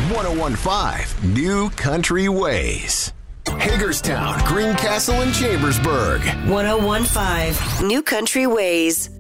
1015 New Country Ways. Hagerstown, Greencastle, and Chambersburg. 1015 New Country Ways.